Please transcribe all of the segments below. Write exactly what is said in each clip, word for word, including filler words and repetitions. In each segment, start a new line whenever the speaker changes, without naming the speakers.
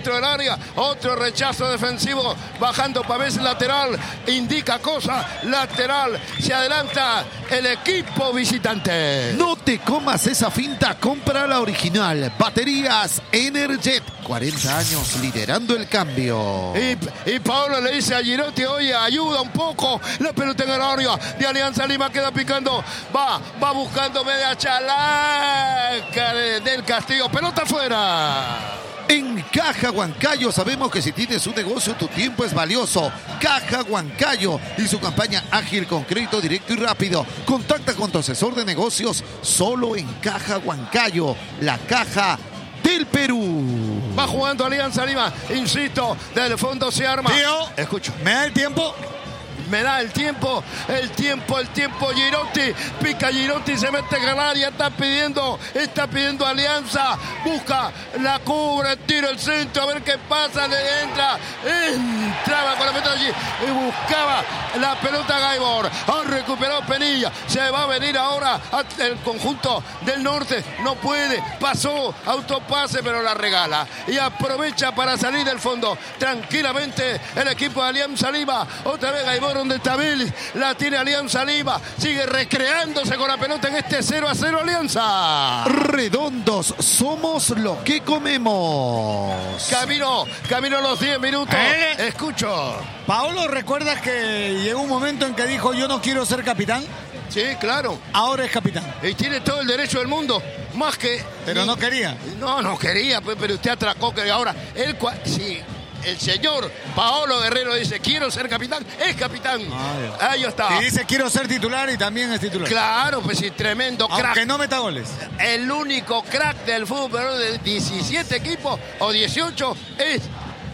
dentro del área. Otro rechazo defensivo, bajando Pavés lateral, indica cosa, lateral. Se adelanta el equipo visitante.
No te comas esa finta, compra la original. Baterías Energet, cuarenta años liderando el cambio.
Y, y Paolo le dice a Girotti, oye, ayuda un poco. La pelota en el área de Alianza Lima, queda picando. Va, va buscando media chalaca de, del Castillo. Pelota afuera.
En Caja Huancayo sabemos que si tienes un negocio tu tiempo es valioso. Caja Huancayo y su campaña ágil con crédito directo y rápido. Contacta con tu asesor de negocios solo en Caja Huancayo, la caja del Perú.
Va jugando Alianza Lima, insisto, del fondo se arma.
Tío,
escucho.
¿Me da el tiempo?
Me da el tiempo, el tiempo, el tiempo. Girotti, pica Girotti, se mete en el área, está pidiendo, está pidiendo Alianza, busca, la cubre, tira el centro, a ver qué pasa, le entra, entraba con la pelota allí y buscaba la pelota Gaibor. Ha recuperado Penilla, se va a venir ahora el conjunto del norte, no puede, pasó, autopase, pero la regala y aprovecha para salir del fondo tranquilamente el equipo de Alianza Lima. Otra vez Gaibor, donde está Vélez, la tiene Alianza Lima, sigue recreándose con la pelota en este cero a cero Alianza.
Redondos, somos lo que comemos.
Camino, camino los diez minutos.
¿Eh?
Escucho.
Paolo, ¿recuerdas que llegó un momento en que dijo yo no quiero ser capitán?
Sí, claro.
Ahora es capitán.
Y tiene todo el derecho del mundo, más que...
Pero no quería.
No, no quería, pues, pero usted atracó que ahora él sí. El señor Paolo Guerrero dice, quiero ser capitán, es capitán.
Ah,
ahí está.
Y dice, quiero ser titular y también es titular.
Claro, pues sí, tremendo crack.
Aunque no meta goles.
El único crack del fútbol de diecisiete equipos o dieciocho es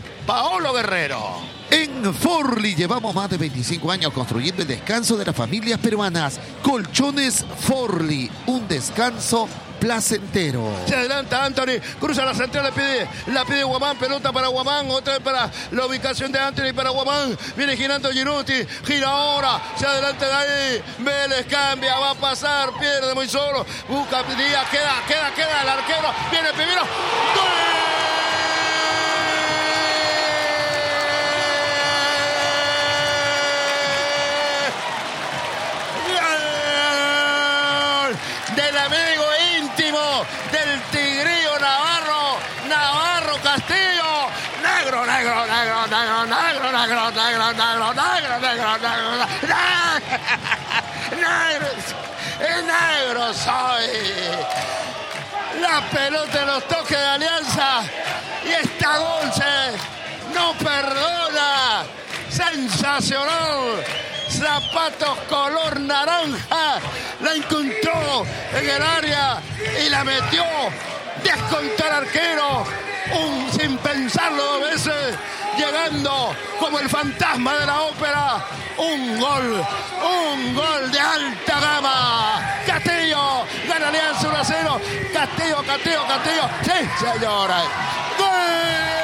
Paolo Guerrero.
En Forli llevamos más de veinticinco años construyendo el descanso de las familias peruanas. Colchones Forli, un descanso placentero.
Se adelanta Anthony, cruza la central, le pide, la pide Guamán, pelota para Guamán, otra vez para la ubicación de Anthony para Guamán, viene girando Girotti, gira ahora, se adelanta de ahí, Vélez cambia, va a pasar, pierde muy solo, busca Díaz, queda, queda, queda el arquero, viene primero, ¡gol! Del amigo íntimo del Tigrillo Navarro, Navarro Castillo, negro, negro, negro, negro, negro, negro, negro, negro, negro, negro, negro, negro, negro, negro soy. La pelota en los toques de Alianza y esta Dulce no perdona, sensacional. Zapatos color naranja, la encontró en el área y la metió, descontó al arquero, un, sin pensarlo dos veces, llegando como el fantasma de la ópera, un gol, un gol de alta gama. Castillo, gana Alianza uno a cero, Castillo, Castillo, Castillo, sí señora, ¡gol!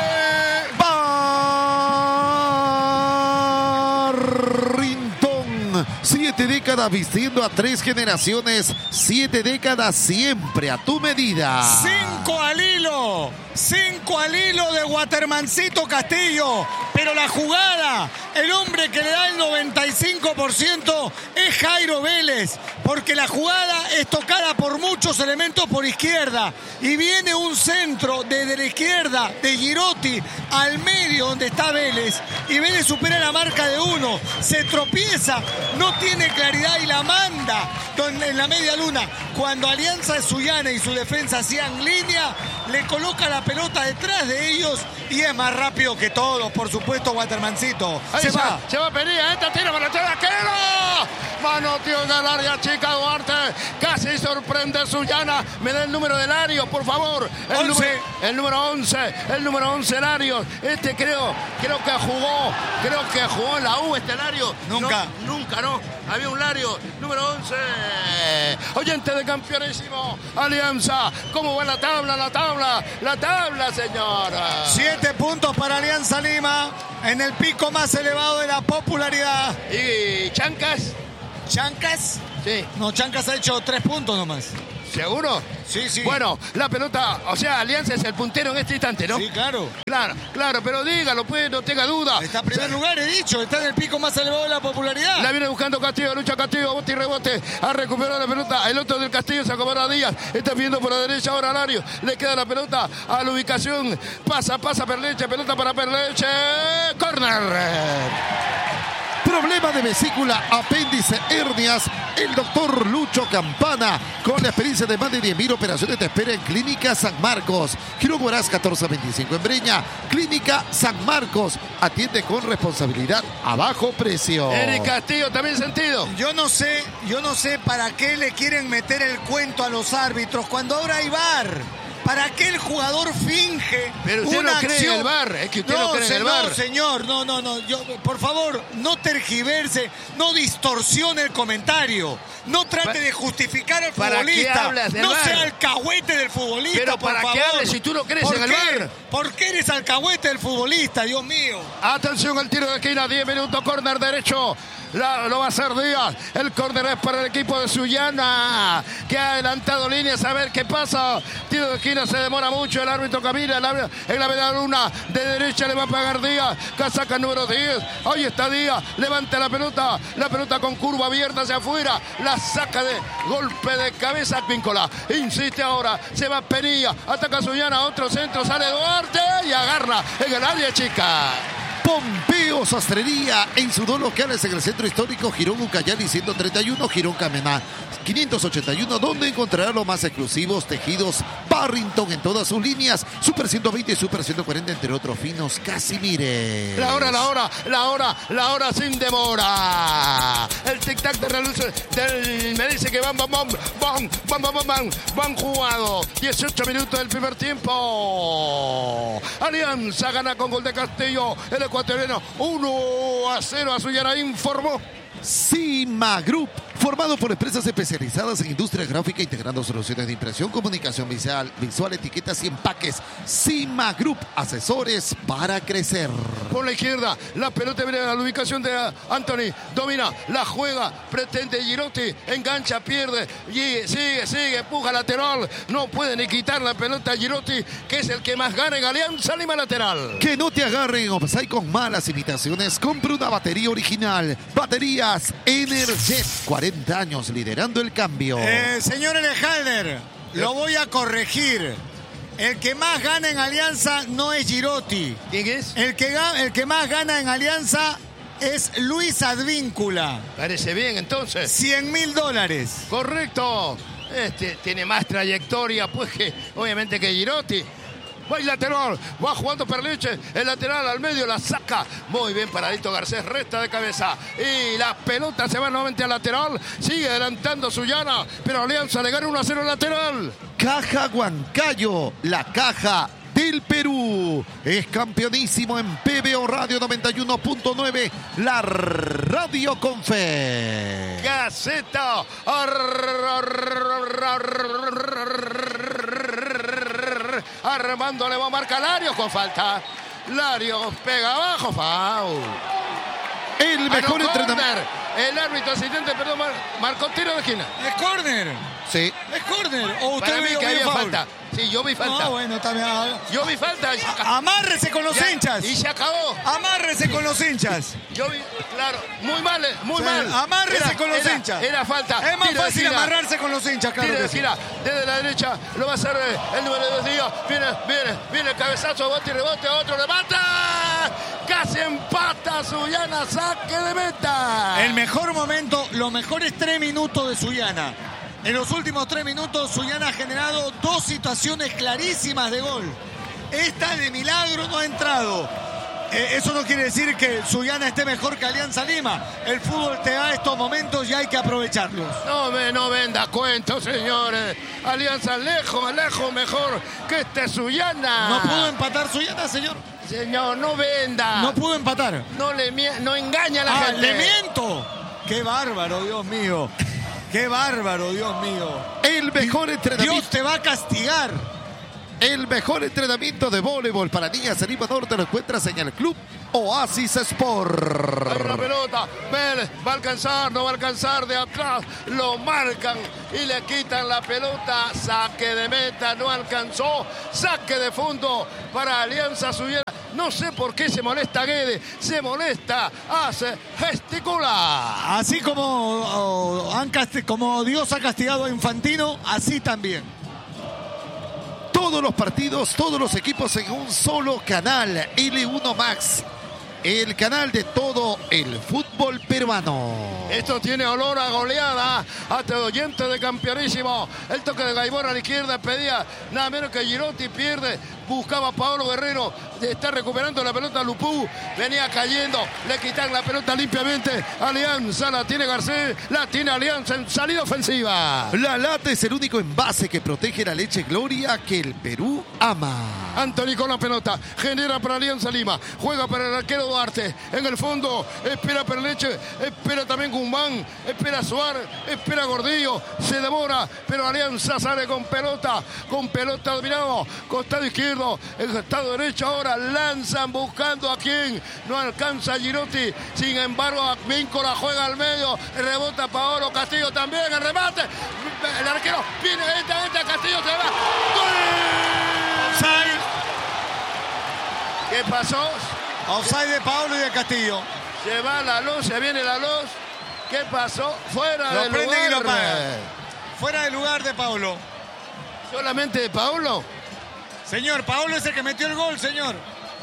Siete décadas vistiendo a tres generaciones, siete décadas siempre a tu medida.
Cinco al hilo, cinco al hilo de Watermancito Castillo, pero la jugada, el hombre que le da el noventa y cinco por ciento es Jairo Vélez, porque la jugada es tocada por muchos elementos por izquierda y viene un centro desde la izquierda de Girotti al medio donde está Vélez y Vélez supera la marca de uno, se tropieza, no tiene claridad y la manda en la media luna. Cuando Alianza Sullana y su defensa hacían línea, le coloca la pelota detrás de ellos y es más rápido que todos, por supuesto, Watermancito.
Ahí
Se
se
va.
Se va a pedir, esta tira para el arquero. Manoteó en el área chica Duarte. Casi sorprende Sullana. Me da el número de Larios, por favor. El
once.
Número, el número once. El número once Larios. Este creo, creo que jugó. Creo que jugó en la U este Larios.
Nunca.
No, nunca, no. Había un Larios. Número once. Oyente de campeonísimo. Alianza. ¿Cómo va la tabla? La tabla. La tabla, señora.
Siete puntos para Alianza Lima. En el pico más elevado de la popularidad.
¿Y Chancas?
¿Chancas?
Sí.
No, Chancas ha hecho tres puntos nomás.
¿Seguro?
Sí, sí.
Bueno, la pelota, o sea, Alianza es el puntero en este instante, ¿no?
Sí, claro.
Claro, claro, pero dígalo, pues, no tenga duda.
Está en primer lugar, he dicho, está en el pico más elevado de la popularidad.
La viene buscando Castillo, lucha Castillo, bote y rebote, ha recuperado la pelota, el otro del Castillo se acomoda a Díaz, está viendo por la derecha ahora Lario, le queda la pelota a la ubicación, pasa, pasa Perleche, pelota para Perleche, córner.
Problema de vesícula, apéndice, hernias. El doctor Lucho Campana, con la experiencia de más de diez mil operaciones, te espera en Clínica San Marcos. Giro Huaraz catorce veinticinco en Breña. Clínica San Marcos. Atiende con responsabilidad a bajo precio.
Eric Castillo, también sentido.
Yo no sé, yo no sé para qué le quieren meter el cuento a los árbitros cuando ahora hay V A R. ¿Para qué el jugador finge
Pero usted
una
no cree
acción?
en el V A R, es que usted
no,
no cree en
se-
el V A R.
No, señor, no, no, no. Yo, por favor, no tergiverse, no distorsione el comentario. No trate
Pa-
de justificar al
¿para qué
futbolista.
hablas del
No
V A R?
sea alcahuete del futbolista,
Pero
por
¿para qué
favor.
hables si tú no crees
¿Por
en el
qué?
V A R?
¿Por qué eres alcahuete del futbolista, Dios mío?
Atención al tiro de esquina, diez minutos, córner derecho. La- lo va a hacer Díaz. El córner es para el equipo de Sullana, que ha adelantado líneas. A ver qué pasa. Tiro de esquina, se demora mucho. El árbitro camina. El árbitro, en la media luna de derecha le va a pagar Díaz. Casaca número diez. Ahí está Díaz. Levanta la pelota. La pelota con curva abierta hacia afuera. La saca de golpe de cabeza Píncola. Insiste ahora. Se va Penilla. Ataca Sullana. Otro centro. Sale Duarte y agarra en el área chica.
Pompeo Sastrería en sus dos locales en el centro histórico Girón Ucayali ciento treinta y uno, Girón Camená quinientos ochenta y uno, donde encontrará los más exclusivos tejidos Barrington en todas sus líneas, Super ciento veinte y Super ciento cuarenta, entre otros finos Casimires.
La hora, la hora, la hora, la hora sin demora. El tic-tac de reloj del me dice que van, van, van, van, van, van, van, van, van jugado. dieciocho minutos del primer tiempo. Alianza gana con gol de Castillo. El ecuatoriano uno a cero a Sullana, informó.
Cima Group, formado por empresas especializadas en industria gráfica, integrando soluciones de impresión, comunicación visual, visual, etiquetas y empaques. Cima Group, asesores para crecer.
Por la izquierda, la pelota viene a la ubicación de Anthony. Domina, la juega, pretende Girotti, engancha, pierde, y sigue, sigue, empuja lateral. No puede ni quitar la pelota a Girotti, que es el que más gana en Alianza Lima lateral.
Que no te agarren offside con malas imitaciones. Compra una batería original. Baterías Energet, cuarenta años liderando el cambio.
Eh, señor Elejalder, lo voy a corregir. El que más gana en Alianza no es Girotti.
¿Quién es?
El que, ga- el que más gana en Alianza es Luis Advíncula.
Parece bien, entonces.
cien mil dólares.
Correcto. Este tiene más trayectoria, pues, que obviamente que Girotti. Va el lateral, va jugando Perleche, el lateral al medio, la saca. Muy bien paradito Garcés, resta de cabeza. Y la pelota se va nuevamente al lateral. Sigue adelantando Sullana, pero Alianza le gana uno a cero lateral.
Caja Huancayo, la caja del Perú. Es campeonísimo en P B O Radio noventa y uno punto nueve, la radio con fe.
Gaceta. Armando le va a marcar Lario con falta. Lario pega abajo, foul.
El mejor
Ah, no,
entrenamiento.
corner. El árbitro asistente, perdón, mar- marcó tiro de esquina.
Es córner.
Sí.
Es córner. O usted
Para mí
vio
que
bien
había
foul.
falta. Sí, yo vi falta.
Ah, bueno, está bien.
Yo vi falta. Y se acabó.
Amárrese con los
Ya,
hinchas.
Y se acabó.
Amárrese con los hinchas.
Yo vi, claro, muy mal, eh, muy
Sí,
mal.
amárrese
Era-
con los
era-
hinchas.
Era falta.
Es más
Tiro de
fácil
esquina.
amarrarse con los hinchas, claro
Tiro de
que sí.
esquina, desde la derecha, lo va a hacer eh, el número dos Díaz. Viene, viene, viene el cabezazo, bote y rebote, otro levanta. Casi empata Sullana, saque de meta.
El mejor momento, los mejores tres minutos de Sullana. En los últimos tres minutos, Sullana ha generado dos situaciones clarísimas de gol. Esta de milagro no ha entrado. Eh, eso no quiere decir que Sullana esté mejor que Alianza Lima. El fútbol te da estos momentos y hay que aprovecharlos.
No me no venda cuentos, señores. Alianza lejos, lejos mejor que este Sullana.
¿No pudo empatar Sullana, señor?
Señor, no venda.
No pudo empatar.
No le mie- no engaña a la
Ah,
gente.
le miento. Qué bárbaro, Dios mío. Qué bárbaro, Dios mío.
El mejor entrenamiento.
Dios te va a castigar.
El mejor entrenamiento de voleibol para niñas en Lima Norte lo encuentras en el Club Oasis Sport.
Hay una pelota, Vélez va a alcanzar, no va a alcanzar, de atrás lo marcan y le quitan la pelota. Saque de meta, no alcanzó. Saque de fondo para Alianza Subiera. No sé por qué se molesta Guede, se molesta, hace, gesticula.
Así como, oh, han casti- como Dios ha castigado a Infantino, así también.
Todos los partidos, todos los equipos en un solo canal, L uno Max. El canal de todo el fútbol peruano.
Esto tiene olor a goleada. Hasta oyente de campeonísimo. El toque de Gaibor a la izquierda pedía nada menos que Girotti, pierde. Buscaba a Paolo Guerrero. Está recuperando la pelota Lupú. Venía cayendo. Le quitan la pelota limpiamente. Alianza la tiene Garcés. La tiene Alianza en salida ofensiva.
La lata es el único envase que protege la leche Gloria que el Perú ama.
Anthony con la pelota. Genera para Alianza Lima. Juega para el arquero Duarte. En el fondo. Espera Perleche. Espera también Guzmán. Espera Suárez. Espera Gordillo. Se demora. Pero Alianza sale con pelota. Con pelota dominado. Costado izquierdo. El costado derecho ahora. Lanzan buscando a quién. No alcanza Girotti. Sin embargo, Víncola juega al medio. Rebota Paolo Castillo también. El remate. El arquero viene lentamente a Castillo. Se va. ¡Gol!
Offside.
¿Qué pasó?
Offside de Paolo y de Castillo.
Se va la luz, se viene la luz. ¿Qué pasó? Fuera
Lo
del
prenden y
lugar.
lo pagan. Fuera del lugar de Paolo.
¿Solamente de Paulo?
Señor, Paolo es el que metió el gol, señor.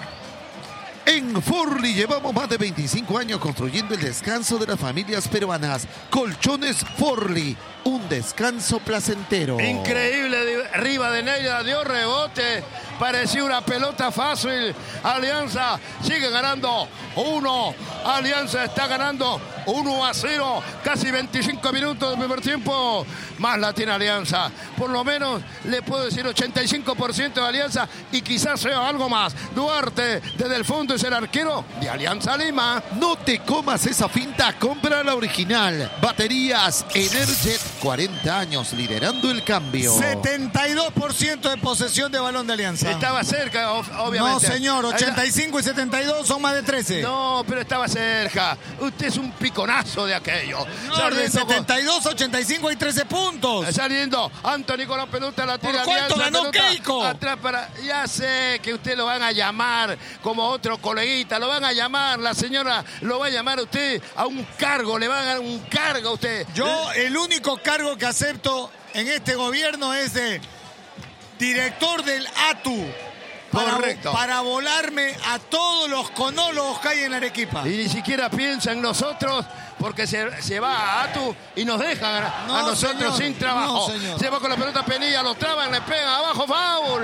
En Forli llevamos más de veinticinco años construyendo el descanso de las familias peruanas. Colchones Forli, un descanso placentero.
Increíble, Rivadeneira dio rebote, parecía una pelota fácil. Alianza sigue ganando uno, Alianza está ganando uno a cero, casi veinticinco minutos del primer tiempo, más la tiene Alianza. Por lo menos le puedo decir ochenta y cinco por ciento de Alianza y quizás sea algo más. Duarte desde el fondo es el arquero de Alianza Lima.
No te comas esa finta, compra la original. Baterías Energet, cuarenta años liderando el cambio.
setenta y dos por ciento de posesión de balón de Alianza.
Estaba cerca, obviamente.
No, señor, ochenta y cinco y setenta y dos son más de trece.
No, pero estaba cerca. Usted es un piconazo de aquello.
Señor, de setenta y dos a ochenta y cinco hay trece puntos.
Saliendo Anthony con la pelota, la tira.
¿Por cuánto
Alianza,
ganó
pelota
Keiko?
Atrás para... Ya sé que usted lo van a llamar como otro coleguita, lo van a llamar, la señora lo va a llamar a usted a un cargo, le van a dar un cargo a usted.
Yo el único cargo que acepto en este gobierno es de director del A T U. Para,
Correcto.
Para volarme a todos los conólogos que hay en Arequipa.
Y ni siquiera piensa en nosotros porque se, se va a Atu y nos dejan a,
No,
a nosotros
señor.
sin trabajo.
No, señor.
Se va con la pelota Penilla, lo traban, le pegan abajo, foul.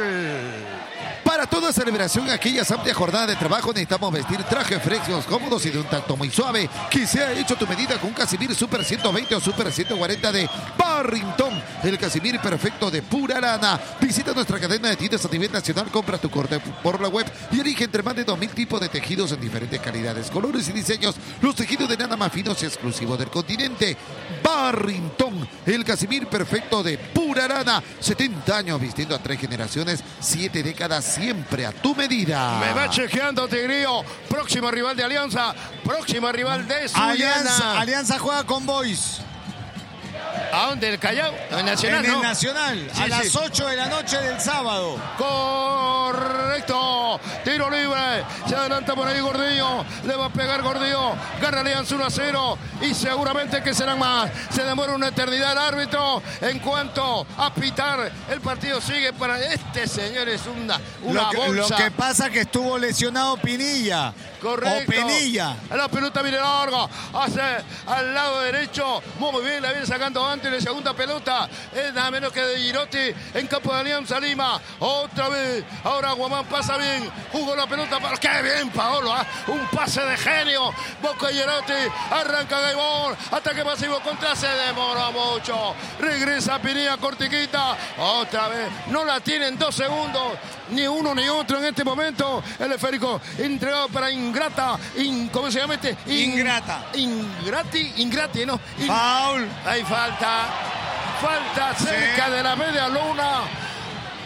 Para toda celebración, aquellas amplias jornadas de trabajo, necesitamos vestir trajes frescos, cómodos y de un tacto muy suave, que sea hecho a tu medida con un Casimir Super ciento veinte o Super ciento cuarenta de Barrington, el Casimir perfecto de pura lana. Visita nuestra cadena de tiendas a nivel nacional, compra tu corte por la web y elige entre más de dos mil tipos de tejidos en diferentes calidades, colores y diseños. Los tejidos de lana más finos y exclusivos del continente. Barrington, el Casimir perfecto de pura lana. setenta años vistiendo a tres generaciones, siete décadas, siempre a tu medida.
Me va chequeando Tigrillo. Próximo rival de Alianza. Próximo rival de Sullana.
Alianza, Alianza juega con Boys.
¿A dónde? ¿El Callao? ¿El Nacional?
En el
¿no?
Nacional,
Sí,
a
sí.
las ocho de la noche del sábado.
Correcto. Tiro libre. Se adelanta por ahí Gordillo. Le va a pegar Gordillo. Gana Alianza uno a cero. Y seguramente que serán más. Se demora una eternidad el árbitro. En cuanto a pitar, el partido sigue para este señor. Es una, una
Lo que,
bolsa.
lo que pasa que estuvo lesionado Pinilla.
Correcto.
O Penilla.
La pelota viene larga. Hace al lado derecho. Muy bien, la viene sacando antes de segunda pelota. Es nada menos que de Girotti en campo de Alianza Lima. Otra vez. Ahora Guamán pasa bien. Jugó la pelota para. ¡Qué bien, Paolo! ¿eh? Un pase de genio. Boca Girotti. Arranca Gaibor. Ataque pasivo contra. Se demoró mucho. Regresa Pinilla Cortiquita. Otra vez. No la tienen dos segundos. Ni uno ni otro en este momento. El esférico entregado para Ingrata. In, ¿Cómo se llama este? In-
Ingrata.
Ingrati. Ingrati, ¿no? In-
Foul.
Hay falta. Falta cerca
Sí.
de la media luna.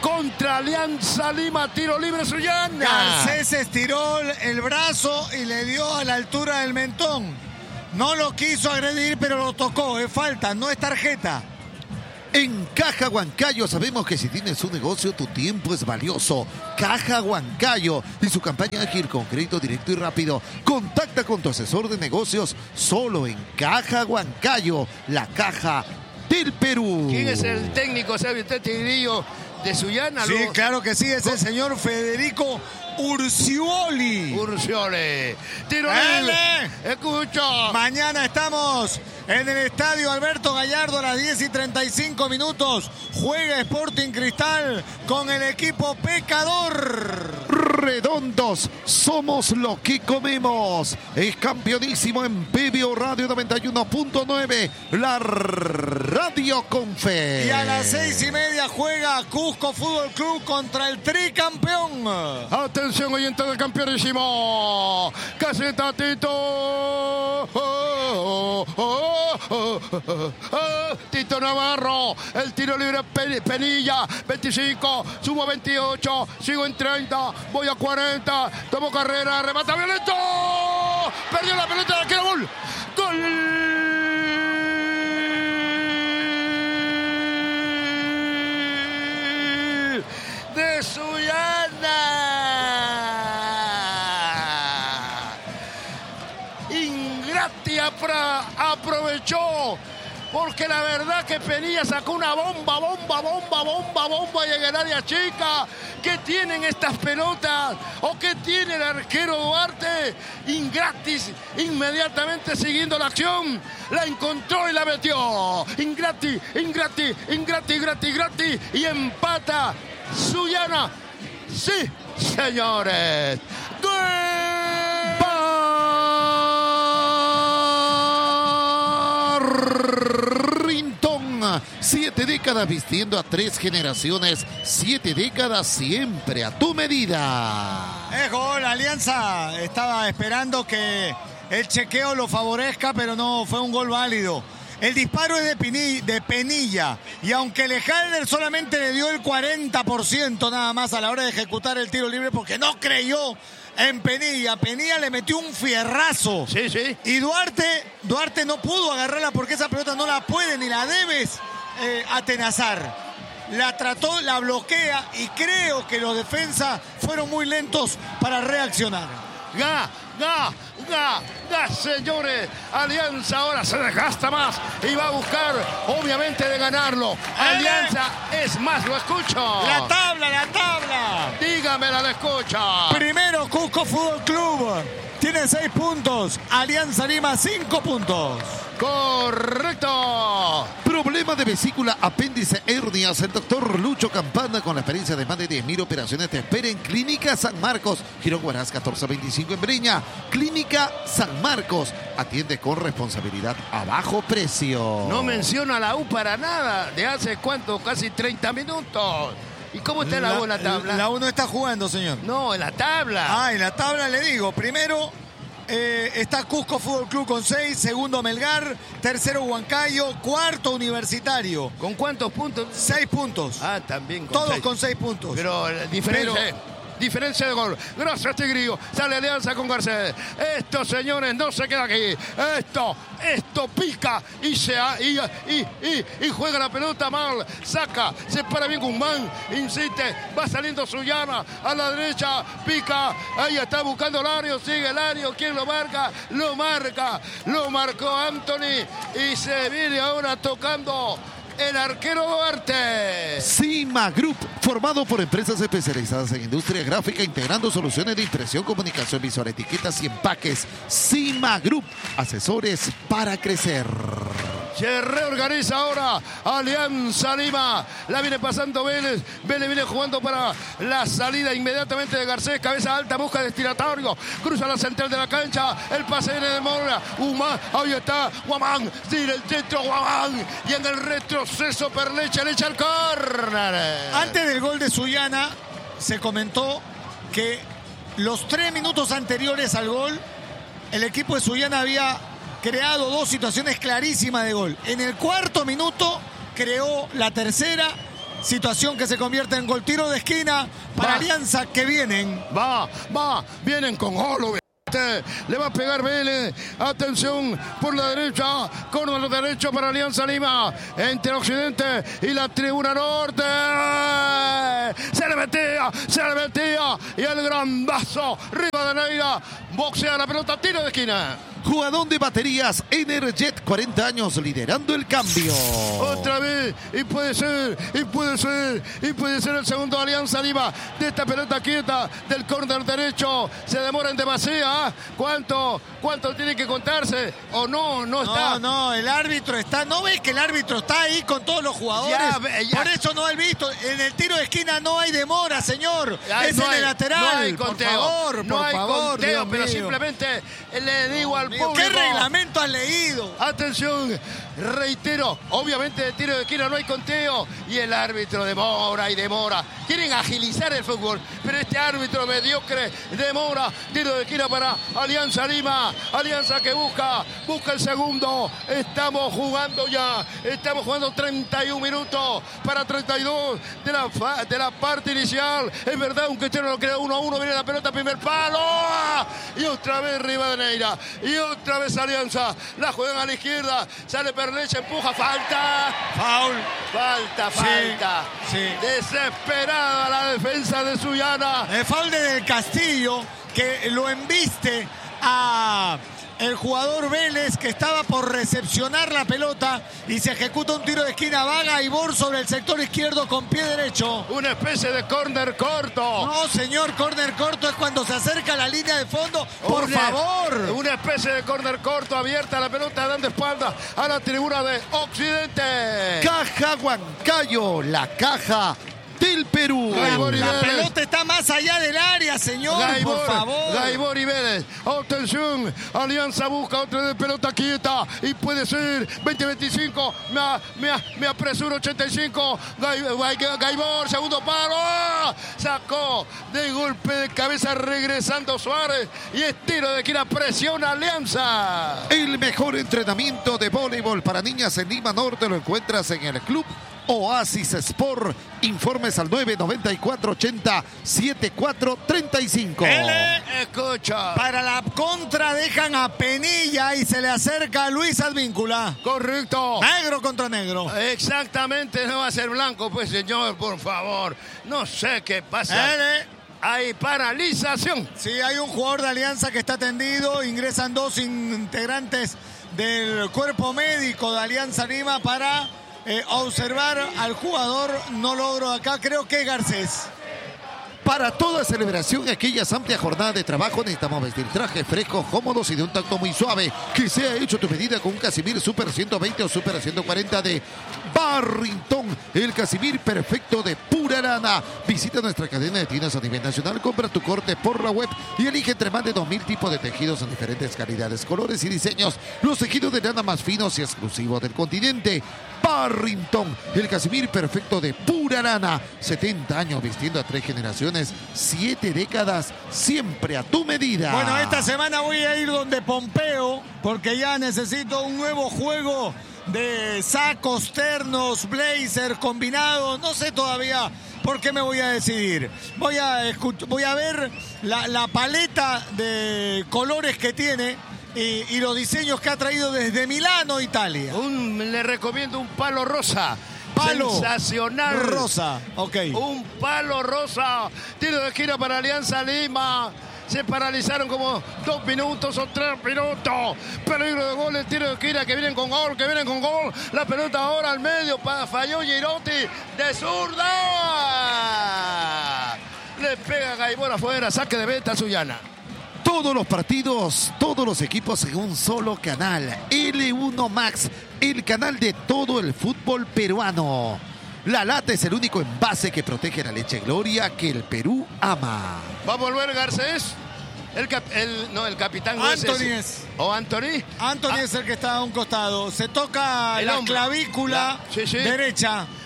contra Alianza Lima. Tiro libre Sullana.
Garcés estiró el brazo y le dio a la altura del mentón. No lo quiso agredir, pero lo tocó. Es falta, no es tarjeta.
En Caja Huancayo sabemos que si tienes un negocio, tu tiempo es valioso. Caja Huancayo y su campaña ágil con crédito directo y rápido. Contacta con tu asesor de negocios solo en Caja Huancayo, la caja del Perú.
¿Quién es el técnico, sabe usted, Tigrillo, de Sullana?
Sí,
Luego...
claro que sí, es el señor Federico Urciuoli.
Urciuoli. Tiro
¡Ele!
libre. Escucho.
Mañana estamos en el estadio Alberto Gallardo a las diez y treinta y cinco minutos. Juega Sporting Cristal con el equipo pecador.
Redondos, somos lo que comemos. Es campeonísimo en P B O Radio noventa y uno punto nueve, la Radio Confe.
Y a las seis y media juega Cusco Fútbol Club contra el tricampeón.
Atención, oyente del campeonísimo. Caseta Tito. Oh, oh, oh, oh, oh, oh. Tito Navarro. El tiro libre Penilla. veinticinco. Subo veintiocho. Sigo en treinta. Voy a cuarenta. Tomo carrera. Remata violento. Perdió la pelota. La quiero. Gol. Gol. De Sullana. Ingratia aprovechó, porque la verdad que Penilla sacó una bomba, bomba, bomba, bomba, bomba y en el área chica. ¿Qué tienen estas pelotas? ¿O qué tiene el arquero Duarte? Ingratis, inmediatamente siguiendo la acción, la encontró y la metió. Ingrati, Ingrati, Ingrati, Ingrati, Ingrati, y empata Sullana. Sí, señores.
Barrington, siete décadas vistiendo a tres generaciones, siete décadas siempre a tu medida.
Es gol, Alianza estaba esperando que el chequeo lo favorezca, pero no fue un gol válido. El disparo es de, Pini, de Penilla, y aunque Lejalder solamente le dio el cuarenta por ciento nada más a la hora de ejecutar el tiro libre porque no creyó en Penilla, Penilla le metió un fierrazo.
Sí, sí.
Y Duarte, Duarte no pudo agarrarla porque esa pelota no la puede ni la debes eh, atenazar. La trató, la bloquea y creo que los defensas fueron muy lentos para reaccionar.
Ga, ga, ga, ga, señores. Alianza ahora se desgasta más y va a buscar, obviamente, de ganarlo. Alianza es más, lo escucho.
La tabla, la tabla.
Dígamela, la escucho.
Primero, Cusco Fútbol Club tiene seis puntos. Alianza Lima, cinco puntos.
Correcto.
Problema de vesícula, apéndice, hernias. El doctor Lucho Campana, con la experiencia de más de diez mil operaciones, te espera en Clínica San Marcos, Girón Huaraz catorce veinticinco en Breña. Clínica San Marcos atiende con responsabilidad a bajo precio.
No menciona la U para nada. ¿De hace cuánto? Casi treinta minutos. ¿Y cómo está la, la U en la tabla?
La U no está jugando, señor.
No, en la tabla.
Ah, en la tabla le digo. Primero eh, está Cusco Fútbol Club con seis. Segundo Melgar. Tercero Huancayo. Cuarto Universitario.
¿Con cuántos puntos?
Seis puntos.
Ah, también con
Todos
seis.
con seis puntos.
Pero la diferencia... Pero... Diferencia de gol. Gracias, Tigrillo. Sale Alianza con Garcés. Esto, señores, no se queda aquí. Esto, esto pica y se y, y, y, y juega la pelota mal. Saca, se para bien Guzmán. Insiste, va saliendo Sullana a la derecha. Pica. Ahí está buscando Lario. Sigue Lario. ¿Quién lo marca? Lo marca. Lo marcó Anthony. Y se viene ahora tocando el arquero Duarte.
Cima Group, formado por empresas especializadas en industria gráfica, integrando soluciones de impresión, comunicación visual, etiquetas y empaques. Cima Group, asesores para crecer.
Se reorganiza ahora Alianza Lima. La viene pasando Vélez. Vélez viene jugando para la salida inmediatamente de Garcés. Cabeza alta, busca destinatario. Cruza la central de la cancha. El pase viene de Mora. Uma, ahí está. Guamán. Tira el centro Guamán. Y en el retroceso Perlecha le echa el córner.
Antes del gol de Sullana se comentó que los tres minutos anteriores al gol el equipo de Sullana había creado dos situaciones clarísimas de gol. En el cuarto minuto creó la tercera situación que se convierte en gol. Tiro de esquina para
Va.
Alianza, que vienen.
Va, va, vienen con gol. Le va a pegar Vélez. Atención por la derecha. Córner derecho para Alianza Lima. Entre Occidente y la tribuna norte. Se le metía, se le metía. Y el grandazo. Rivadeneira boxea la pelota. Tiro de esquina.
Jugadón de baterías Energet, cuarenta años liderando el cambio.
Otra vez, y puede ser, y puede ser, y puede ser el segundo Alianza Lima de esta pelota quieta del córner derecho. Se demora en demasía. ¿eh? ¿Cuánto, cuánto tiene que contarse? ¿O no? No está.
No, no, el árbitro está. ¿No ves que el árbitro está ahí con todos los jugadores?
Ya, ya.
Por eso no ha visto. En el tiro de esquina no hay demora, señor.
Ya,
es
no
en
hay,
el lateral.
No hay conteo.
Por favor,
no
por
hay
favor,
conteo,
Dios
pero
mío.
simplemente le digo al público.
¿Qué reglamento has leído?
Atención, reitero, obviamente de tiro de esquina no hay conteo y el árbitro demora y demora. Quieren agilizar el fútbol, pero este árbitro mediocre demora. Tiro de esquina para Alianza Lima. Alianza que busca, busca el segundo. Estamos jugando ya, estamos jugando treinta y un minutos para treinta y dos de la, de la parte inicial. Es verdad, un cristiano lo crea uno a uno, viene la pelota, primer palo. Y otra vez Rivadeneira. Y otra vez Alianza. La juegan a la izquierda. Sale Perleche, empuja, falta.
Foul.
Falta,
Sí,
falta.
sí.
Desesperada la defensa de Sullana.
El foul de Del Castillo, que lo embiste a el jugador Vélez, que estaba por recepcionar la pelota, y se ejecuta un tiro de esquina. Va Gaibor sobre el sector izquierdo con pie derecho.
Una especie de córner corto.
No, señor, córner corto es cuando se acerca a la línea de fondo. Por
Una-
favor.
Una especie de córner corto, abierta la pelota, dando espalda a la tribuna de Occidente.
Caja Huancayo, la caja del Perú.
Gaibor y
La
Vélez.
pelota está más allá del área, señor.
Gaibor,
por favor.
Gaibor y Vélez. Atención, Alianza busca otra de pelota quieta y puede ser veinte veinticinco. Me, a- me, a- me apresuro ochenta y cinco. Gai- Gai- Gaibor, segundo palo. ¡Ah! Sacó de golpe de cabeza regresando Suárez y es tiro de esquina, presiona Alianza.
El mejor entrenamiento de voleibol para niñas en Lima Norte lo encuentras en el Club Oasis Sport. Informes al nueve noventa y cuatro ochenta setenta y cuatro treinta y cinco.
L.
Escucha.
Para la contra dejan a Penilla y se le acerca a Luis Advíncula.
Correcto.
Negro contra negro.
Exactamente, no va a ser blanco, pues señor, por favor. No sé qué pasa.
L.
Hay paralización.
Sí, hay un jugador de Alianza que está tendido. Ingresan dos integrantes del cuerpo médico de Alianza Lima para eh, observar al jugador. No logro acá, creo que es Garcés.
Para toda celebración, aquella amplia jornada de trabajo, necesitamos vestir trajes frescos, cómodos y de un tacto muy suave. Que sea hecho tu medida con un Casimir Super ciento veinte o Super ciento cuarenta de Barrington. El Casimir perfecto de pura lana. Visita nuestra cadena de tiendas a nivel nacional, compra tu corte por la web y elige entre más de dos mil tipos de tejidos en diferentes calidades, colores y diseños. Los tejidos de lana más finos y exclusivos del continente. Barrington, el Casimir perfecto de pura lana. setenta años vistiendo a tres generaciones, siete décadas, siempre a tu medida.
Bueno, esta semana voy a ir donde Pompeo, porque ya necesito un nuevo juego de sacos, ternos, blazer, combinados. No sé todavía por qué me voy a decidir. Voy a, escuch- voy a ver la, la paleta de colores que tiene y, y los diseños que ha traído desde Milano, Italia.
Un, le recomiendo un palo rosa.
Palo
sensacional.
rosa, ok.
Un palo rosa. Tiro de esquina para Alianza Lima. Se paralizaron como dos minutos o tres minutos. Peligro de gol, el tiro de esquina, que vienen con gol, que vienen con gol. La pelota ahora al medio, pa- falló Girotti de zurda. Le pega Gaibor afuera, saque de venta a Sullana.
Todos los partidos, todos los equipos en un solo canal. L uno Max, el canal de todo el fútbol peruano. La lata es el único envase que protege la leche Gloria que el Perú ama.
Va a volver Garcés. El, cap- el- no, el capitán no es
Anthony
ese.
es.
¿O Anthony?
Anthony
Ah,
es el que está a un costado. Se toca
El
la
hombro.
clavícula
La- sí, sí.
derecha.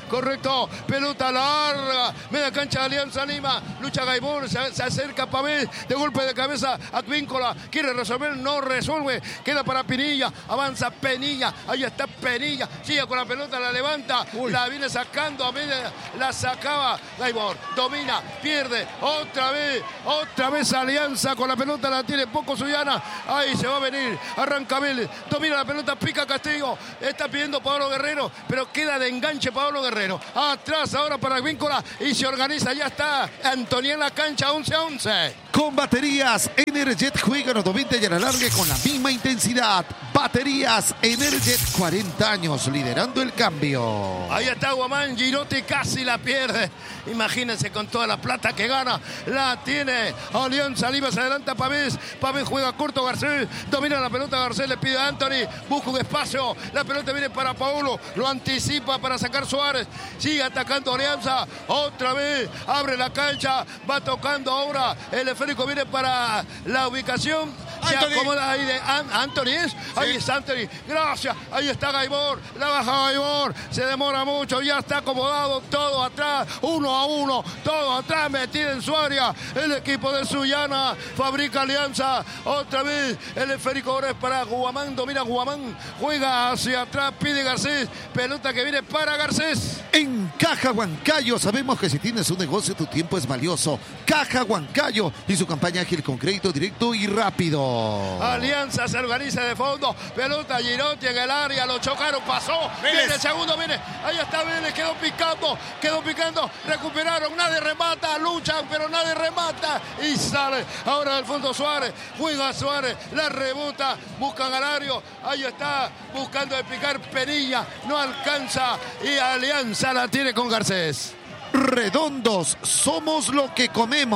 correcto, pelota larga, media cancha de Alianza Lima, lucha Gaibor, se, se acerca Pavés, de golpe de cabeza Advíncula, quiere resolver, no resuelve, queda para Pinilla, avanza Penilla, ahí está Penilla, sigue con la pelota, la levanta, Uy. la viene sacando a media, la sacaba Gaibor, domina, pierde, otra vez, otra vez Alianza con la pelota, la tiene poco Suyana, ahí se va a venir, arranca Vélez, domina la pelota, pica Castillo, está pidiendo Pablo Guerrero, pero queda de enganche Pablo Guerrero, atrás ahora para Advíncula y se organiza, ya está Antonio en la cancha, once a once.
Con baterías Energet juega los noventa y a la larga con la misma intensidad. Baterías Energet, cuarenta años liderando el cambio.
Ahí está Guamán, Girotti casi la pierde. Imagínense con toda la plata que gana. La tiene Alianza Lima, se adelanta Pavés. Pavés juega corto, Garcés. Domina la pelota, Garcés le pide a Anthony. Busca un espacio. La pelota viene para Paulo. Lo anticipa para sacar Suárez. Sigue atacando Alianza. Otra vez abre la cancha. Va tocando ahora. El esférico viene para la ubicación. Se Anthony. acomoda ahí de An Anthony. ¿es? Sí. Ahí está Anthony. Gracias. Ahí está Gaibor. La baja Gaibor. Se demora mucho. Ya está acomodado todo atrás. Uno a uno. Todo atrás. Metido en su área. El equipo de Suyana fabrica Alianza. Otra vez el esférico ahora es para Guamán. Domina Guamán. Juega hacia atrás. Pide Garcés. Pelota que viene para Garcés.
En Caja Huancayo sabemos que si tienes un negocio tu tiempo es valioso. Caja Huancayo y su campaña ágil con crédito directo y rápido.
Alianza se organiza de fondo. Pelota Girotti en el área. Lo chocaron. Pasó. Vélez. Viene el segundo. Viene. Ahí está Vélez. Quedó picando. Quedó picando. Recuperaron. Nadie remata. Luchan, pero nadie remata. Y sale. Ahora del fondo Suárez. Juega Suárez. La rebota. Buscan al área. Ahí está. Buscando de picar Penilla. No alcanza. Y Alianza la tiene con Garcés.
Redondos, somos lo que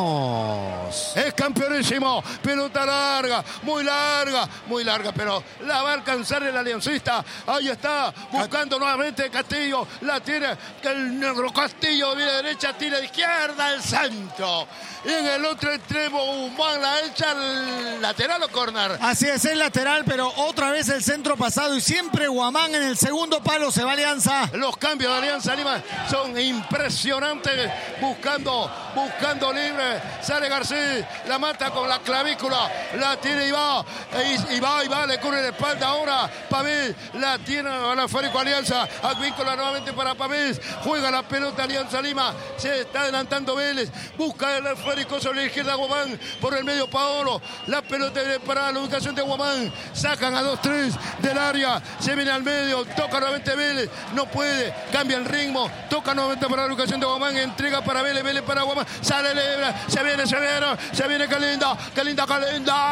comemos.
Es campeonísimo, pelota larga, muy larga, muy larga, pero la va a alcanzar el aliancista. Ahí está, buscando nuevamente Castillo, la tiene el negro Castillo, viene derecha, tira de izquierda, el centro. Y en el otro extremo, Humán la echa al lateral o córner.
Así es, el lateral, pero otra vez el centro pasado y siempre Guamán en el segundo palo, se va Alianza.
Los cambios de Alianza Lima son impresionantes. Buscando, buscando libre, sale Garcés, la mata con la clavícula, la tiene y va, y, y va, y va, le cubre la espalda ahora, Pavés, la tiene al esférico Alianza, Advíncula nuevamente para Pavés, juega la pelota Alianza Lima, se está adelantando Vélez, busca el esférico sobre la izquierda Guamán, por el medio Paolo, la pelota para la ubicación de Guamán, sacan a dos tres del área, se viene al medio, toca nuevamente Vélez, no puede, cambia el ritmo, toca nuevamente para la ubicación de Guamán, entrega para Vélez, Vélez para Guamán, sale libre, se viene, se viene, se viene, qué linda, qué linda, qué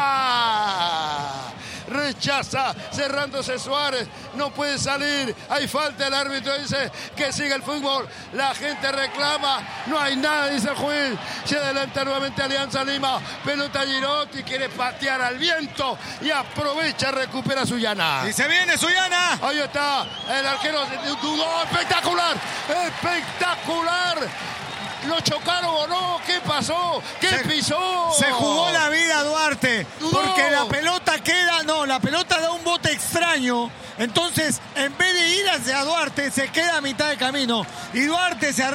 linda. Rechaza, cerrándose Suárez, no puede salir, hay falta, el árbitro dice que siga el fútbol, la gente reclama, no hay nada, dice el juez, se adelanta nuevamente Alianza Lima, pelota Girotti, quiere patear al viento y aprovecha, recupera Suyana.
Y se viene Suyana.
Ahí está, el arquero dudó, espectacular, espectacular. ¿Lo chocaron o no? ¿Qué pasó? ¿Qué se, pisó?
Se jugó la vida Duarte. Dudó. Porque la pelota queda... No, la pelota da un bote extraño. Entonces, en vez de ir hacia Duarte, se queda a mitad de camino. Y Duarte se arranca.